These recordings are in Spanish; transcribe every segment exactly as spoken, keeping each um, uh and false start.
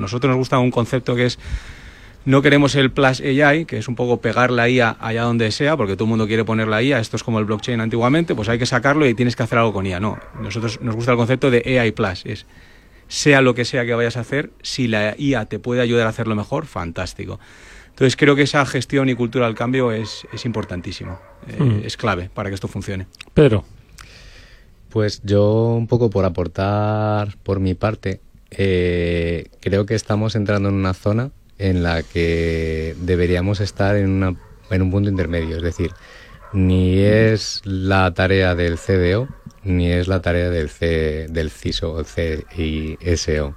nosotros nos gusta un concepto que es, no queremos el plus A I, que es un poco pegar la I A allá donde sea, porque todo el mundo quiere poner la I A, esto es como el blockchain antiguamente, pues hay que sacarlo y tienes que hacer algo con I A. No, nosotros nos gusta el concepto de A I plus, es sea lo que sea que vayas a hacer, si la I A te puede ayudar a hacerlo mejor, fantástico. Entonces creo que esa gestión y cultura del cambio es, es importantísimo, eh, mm. es clave para que esto funcione. Pedro. Pues yo un poco por aportar por mi parte, eh, creo que estamos entrando en una zona en la que deberíamos estar en, una, en un punto intermedio, es decir, ni es la tarea del C D O ni es la tarea del, C, del C I S O o C I S O.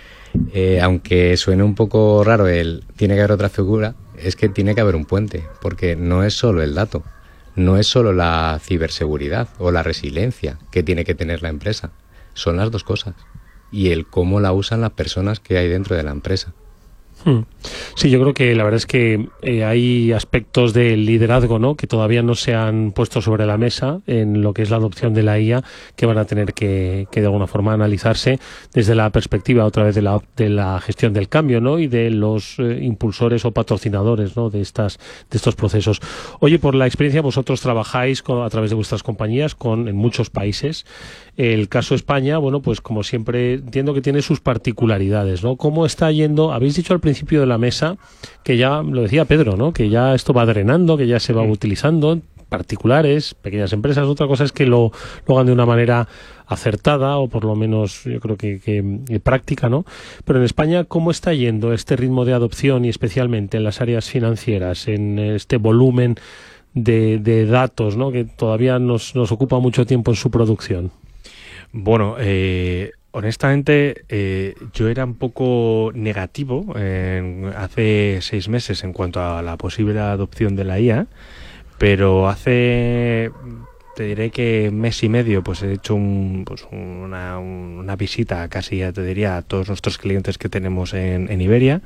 Eh, aunque suene un poco raro el tiene que haber otra figura, es que tiene que haber un puente, porque no es solo el dato, no es solo la ciberseguridad o la resiliencia que tiene que tener la empresa, son las dos cosas, y el cómo la usan las personas que hay dentro de la empresa. Hmm. Sí, yo creo que la verdad es que eh, hay aspectos del liderazgo, ¿no?, que todavía no se han puesto sobre la mesa en lo que es la adopción de la I A, que van a tener que, que de alguna forma analizarse desde la perspectiva otra vez de la, de la gestión del cambio, ¿no?, y de los eh, impulsores o patrocinadores, ¿no?, de estas de estos procesos. Oye, por la experiencia, vosotros trabajáis con, a través de vuestras compañías con en muchos países. El caso España, bueno, pues como siempre entiendo que tiene sus particularidades, ¿no? ¿Cómo está yendo? Habéis dicho al principio de la mesa que ya, lo decía Pedro, ¿no?, que ya esto va drenando, que ya se va utilizando, particulares, pequeñas empresas. Otra cosa es que lo, lo hagan de una manera acertada o por lo menos yo creo que, que, que práctica, ¿no? Pero en España, ¿cómo está yendo este ritmo de adopción y especialmente en las áreas financieras, en este volumen de, de datos, ¿no?, que todavía nos, nos ocupa mucho tiempo en su producción? Bueno, eh, honestamente eh, yo era un poco negativo eh, hace seis meses en cuanto a la posible adopción de la I A, pero hace, te diré que mes y medio, pues he hecho un, pues una, una visita casi, ya te diría, a todos nuestros clientes que tenemos en, en Iberia.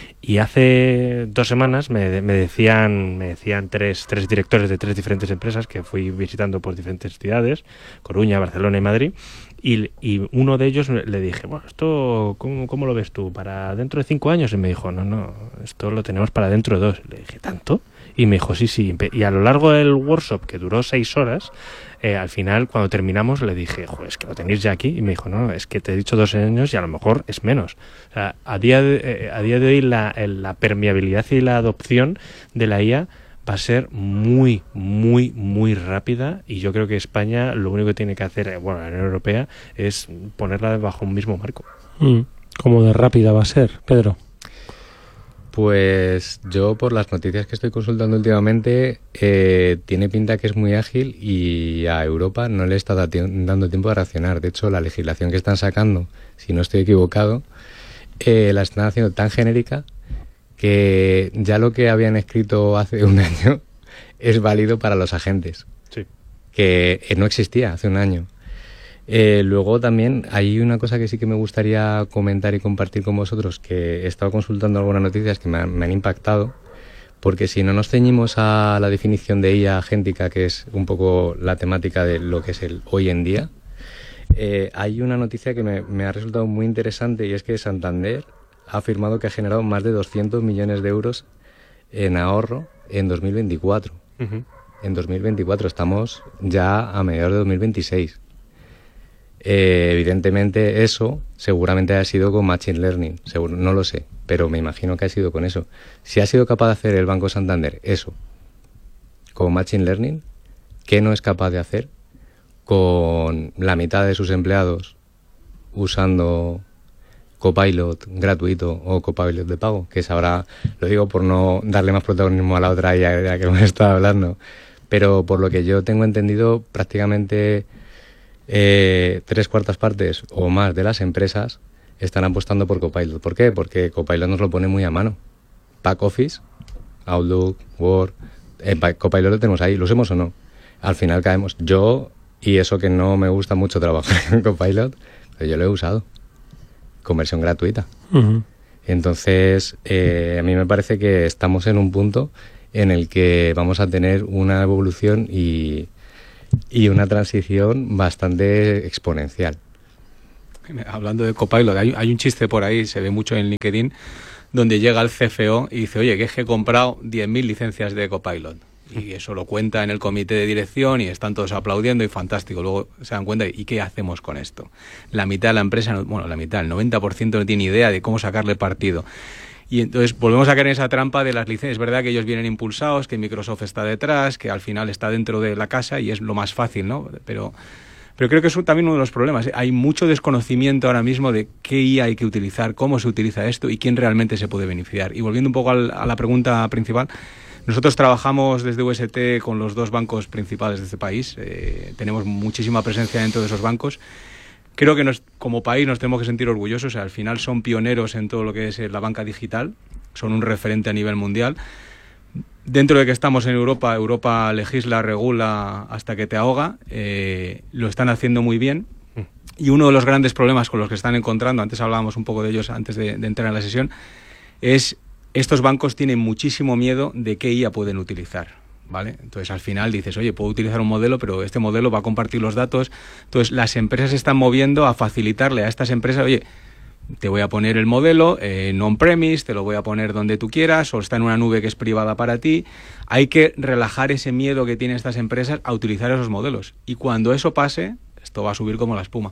Y hace dos semanas me, me decían me decían tres, tres directores de tres diferentes empresas que fui visitando por diferentes ciudades, Coruña, Barcelona y Madrid, y, y uno de ellos le dije, bueno, esto ¿cómo, cómo lo ves tú? ¿Para dentro de cinco años? Y me dijo, no, no, esto lo tenemos para dentro de dos. Le dije, ¿tanto? Y me dijo, sí, sí. Y a lo largo del workshop, que duró seis horas, eh, al final, cuando terminamos, le dije, joder, es que lo tenéis ya aquí. Y me dijo, no, es que te he dicho dos años y a lo mejor es menos. O sea, a día de, eh, a día de hoy la, la permeabilidad y la adopción de la I A va a ser muy, muy, muy rápida, y yo creo que España lo único que tiene que hacer, bueno, la Unión Europea, es ponerla bajo un mismo marco. Mm, ¿Cómo de rápida va a ser, Pedro? Pues yo, por las noticias que estoy consultando últimamente, eh, tiene pinta que es muy ágil y a Europa no le está dando tiempo de reaccionar. De hecho, la legislación que están sacando, si no estoy equivocado, eh, la están haciendo tan genérica que ya lo que habían escrito hace un año es válido para los agentes, sí, que no existía hace un año. Eh, luego también hay una cosa que sí que me gustaría comentar y compartir con vosotros, que he estado consultando algunas noticias que me han, me han impactado, porque si no nos ceñimos a la definición de I A agéntica, que es un poco la temática de lo que es el hoy en día, eh, hay una noticia que me, me ha resultado muy interesante, y es que Santander ha afirmado que ha generado más de doscientos millones de euros en ahorro en dos mil veinticuatro. Uh-huh. En dos mil veinticuatro, estamos ya a mediados de dos mil veintiséis. Eh, evidentemente eso seguramente ha sido con Machine Learning, seguro, no lo sé, pero me imagino que ha sido con eso. Si ha sido capaz de hacer el Banco Santander eso con Machine Learning, ¿qué no es capaz de hacer con la mitad de sus empleados usando Copilot gratuito o Copilot de pago? Que es ahora, lo digo por no darle más protagonismo a la otra I A de la que hemos estado hablando, pero por lo que yo tengo entendido, prácticamente Eh, tres cuartas partes o más de las empresas están apostando por Copilot. ¿Por qué? Porque Copilot nos lo pone muy a mano. Back Office, Outlook, Word, eh, Copilot lo tenemos ahí, ¿lo usemos o no? Al final caemos. Yo, y eso que no me gusta mucho trabajar en Copilot, pero yo lo he usado con versión gratuita. Uh-huh. Entonces, eh, a mí me parece que estamos en un punto en el que vamos a tener una evolución y y una transición bastante exponencial. hablando de Copilot, hay, hay un chiste por ahí, se ve mucho en LinkedIn, donde llega el C F O y dice, oye, que es que he comprado diez mil licencias de Copilot. Y eso lo cuenta en el comité de dirección y están todos aplaudiendo y fantástico. Luego se dan cuenta, ¿y qué hacemos con esto? La mitad de la empresa, no, bueno, la mitad, el noventa por ciento no tiene idea de cómo sacarle partido. Y entonces volvemos a caer en esa trampa de las licencias. Es verdad que ellos vienen impulsados, que Microsoft está detrás, que al final está dentro de la casa y es lo más fácil, ¿no? Pero, pero creo que es también uno de los problemas. Hay mucho desconocimiento ahora mismo de qué I A hay que utilizar, cómo se utiliza esto y quién realmente se puede beneficiar. Y volviendo un poco al, a la pregunta principal, nosotros trabajamos desde U S T con los dos bancos principales de este país. Eh, tenemos muchísima presencia dentro de esos bancos. Creo que nos, como país nos tenemos que sentir orgullosos. O sea, al final son pioneros en todo lo que es la banca digital. Son un referente a nivel mundial. Dentro de que estamos en Europa, Europa legisla, regula hasta que te ahoga. Eh, lo están haciendo muy bien. Y uno de los grandes problemas con los que están encontrando, antes hablábamos un poco de ellos antes de, de entrar en la sesión, es estos bancos tienen muchísimo miedo de qué I A pueden utilizar, ¿vale? Entonces al final dices, oye, puedo utilizar un modelo, pero este modelo va a compartir los datos. Entonces las empresas se están moviendo a facilitarle a estas empresas, oye, te voy a poner el modelo en on-premise, te lo voy a poner donde tú quieras, o está en una nube que es privada para ti. Hay que relajar ese miedo que tienen estas empresas a utilizar esos modelos. Y cuando eso pase, esto va a subir como la espuma.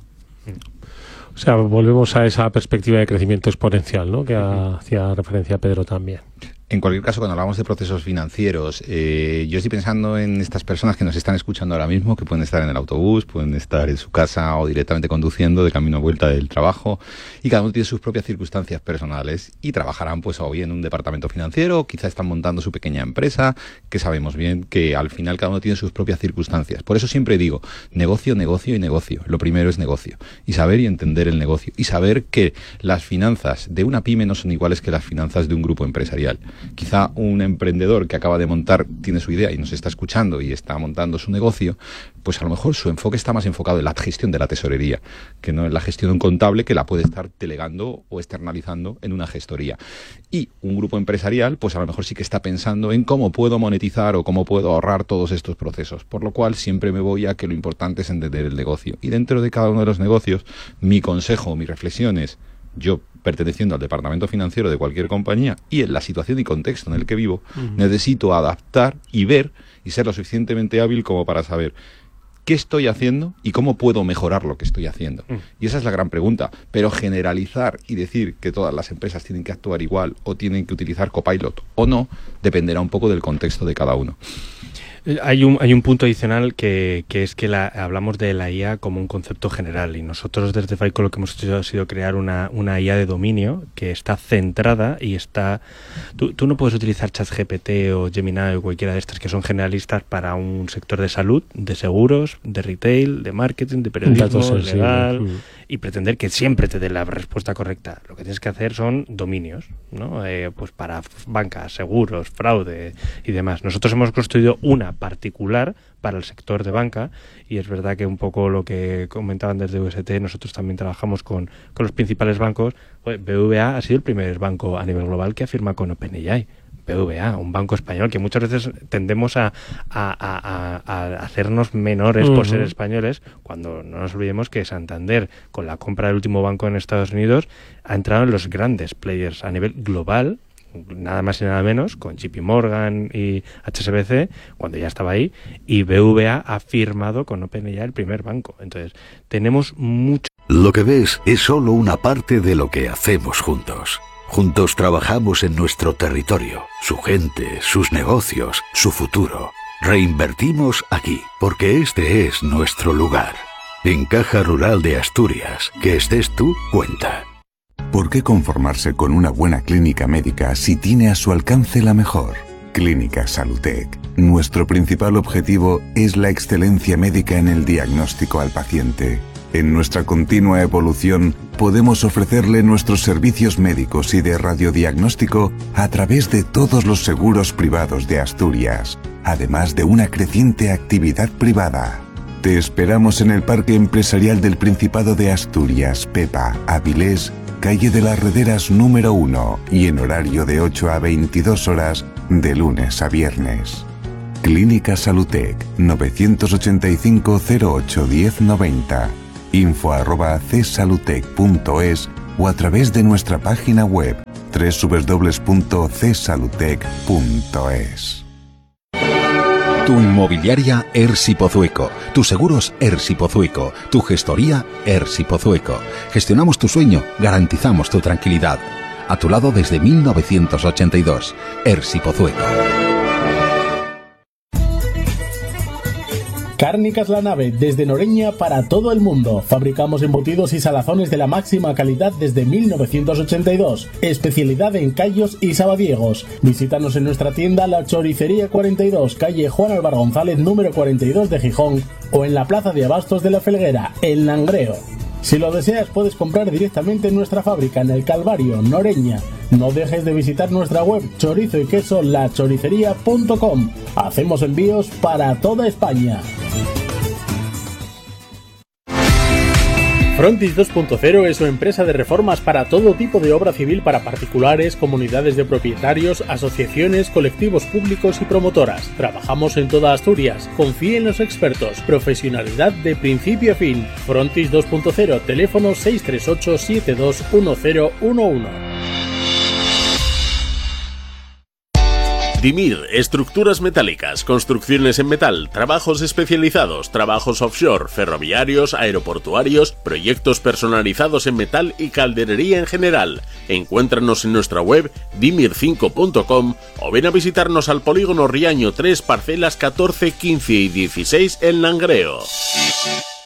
O sea, volvemos a esa perspectiva de crecimiento exponencial, ¿no? Que hacía referencia Pedro también. En cualquier caso, cuando hablamos de procesos financieros, eh, yo estoy pensando en estas personas que nos están escuchando ahora mismo, que pueden estar en el autobús, pueden estar en su casa o directamente conduciendo de camino a vuelta del trabajo, y cada uno tiene sus propias circunstancias personales y trabajarán pues o bien en un departamento financiero, o quizá están montando su pequeña empresa, que sabemos bien que al final cada uno tiene sus propias circunstancias. Por eso siempre digo, negocio, negocio y negocio. Lo primero es negocio, y saber y entender el negocio, y saber que las finanzas de una pyme no son iguales que las finanzas de un grupo empresarial. Quizá un emprendedor que acaba de montar, tiene su idea y nos está escuchando y está montando su negocio, pues a lo mejor su enfoque está más enfocado en la gestión de la tesorería, que no en la gestión contable, que la puede estar delegando o externalizando en una gestoría. Y un grupo empresarial, pues a lo mejor sí que está pensando en cómo puedo monetizar o cómo puedo ahorrar todos estos procesos. Por lo cual siempre me voy a que lo importante es entender el negocio. Y dentro de cada uno de los negocios, mi consejo, mi reflexión es, yo perteneciendo al departamento financiero de cualquier compañía y en la situación y contexto en el que vivo, uh-huh. necesito adaptar y ver y ser lo suficientemente hábil como para saber qué estoy haciendo y cómo puedo mejorar lo que estoy haciendo. Uh-huh. Y esa es la gran pregunta. Pero generalizar y decir que todas las empresas tienen que actuar igual o tienen que utilizar Copilot o no, dependerá un poco del contexto de cada uno. Hay un, hay un punto adicional que, que es que la, hablamos de la I A como un concepto general, y nosotros desde FICO lo que hemos hecho ha sido crear una, una I A de dominio que está centrada y está... Tú, tú no puedes utilizar ChatGPT o Gemini o cualquiera de estas que son generalistas para un sector de salud, de seguros, de retail, de marketing, de periodismo, legal, sí. y pretender que siempre te dé la respuesta correcta. Lo que tienes que hacer son dominios, ¿no? Eh, pues para bancas, seguros, fraude y demás. Nosotros hemos construido una particular para el sector de banca, y es verdad que un poco lo que comentaban desde U S T, nosotros también trabajamos con, con los principales bancos. Pues B B V A ha sido el primer banco a nivel global que firma con OpenAI. B B V A, un banco español, que muchas veces tendemos a, a, a, a hacernos menores uh-huh. por ser españoles, cuando no nos olvidemos que Santander, con la compra del último banco en Estados Unidos, ha entrado en los grandes players a nivel global, nada más y nada menos, con J P Morgan y H S B C, cuando ya estaba ahí, y B B V A ha firmado con OpenAI el primer banco. Entonces, tenemos mucho... Lo que ves es solo una parte de lo que hacemos juntos. Juntos trabajamos en nuestro territorio, su gente, sus negocios, su futuro. Reinvertimos aquí, porque este es nuestro lugar. En Caja Rural de Asturias, que estés tú, cuenta. ¿Por qué conformarse con una buena clínica médica si tiene a su alcance la mejor? Clínica Salutec. Nuestro principal objetivo es la excelencia médica en el diagnóstico al paciente. En nuestra continua evolución, podemos ofrecerle nuestros servicios médicos y de radiodiagnóstico a través de todos los seguros privados de Asturias, además de una creciente actividad privada. Te esperamos en el Parque Empresarial del Principado de Asturias, Pepa, Avilés, calle de las Rederas número uno, y en horario de ocho a veintidós horas, de lunes a viernes. Clínica Salutec, novecientos ochenta y cinco, cero ocho, diez, noventa. info arroba cesalutec punto es o a través de nuestra página web doble u doble u doble u punto cesalutec punto es. Tu inmobiliaria Ersi Pozueco, tus seguros Ersi Pozueco, tu gestoría Ersi Pozueco. Gestionamos tu sueño, garantizamos tu tranquilidad. A tu lado desde mil novecientos ochenta y dos, Ersi Pozueco. Cárnicas La Nave, desde Noreña para todo el mundo. Fabricamos embutidos y salazones de la máxima calidad desde mil novecientos ochenta y dos. Especialidad en callos y sabadiegos. Visítanos en nuestra tienda La Choricería cuarenta y dos, calle Juan Álvaro González, número cuarenta y dos de Gijón, o en la Plaza de Abastos de la Felguera, en Langreo. Si lo deseas, puedes comprar directamente en nuestra fábrica en El Calvario, Noreña. No dejes de visitar nuestra web chorizo y queso la choricería punto com. Hacemos envíos para toda España. Frontis dos punto cero es su empresa de reformas para todo tipo de obra civil para particulares, comunidades de propietarios, asociaciones, colectivos públicos y promotoras. Trabajamos en toda Asturias. Confíe en los expertos. Profesionalidad de principio a fin. Frontis dos punto cero, teléfono seis tres ocho siete dos uno cero uno uno. Dimir, estructuras metálicas, construcciones en metal, trabajos especializados, trabajos offshore, ferroviarios, aeroportuarios, proyectos personalizados en metal y calderería en general. Encuéntranos en nuestra web dimir cinco punto com o ven a visitarnos al polígono Riaño tres, parcelas catorce, quince y dieciséis en Langreo.